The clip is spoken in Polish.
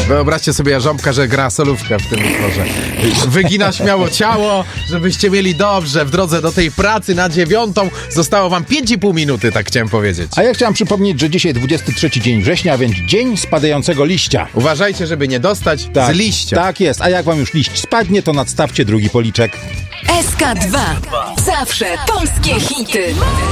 Wyobraźcie sobie Jarząbka, że gra solówkę w tym utworze. Wygina śmiało ciało, żebyście mieli dobrze w drodze do tej pracy na 9. Zostało wam 5,5 minuty, tak chciałem powiedzieć. A ja chciałem przypomnieć, że dzisiaj 23 dzień września, a więc dzień spadającego liścia. Uważajcie, żeby nie dostać z liścia. Tak jest, a jak wam już liść spadnie, to nadstawcie drugi policzek. SK2. Zawsze polskie hity.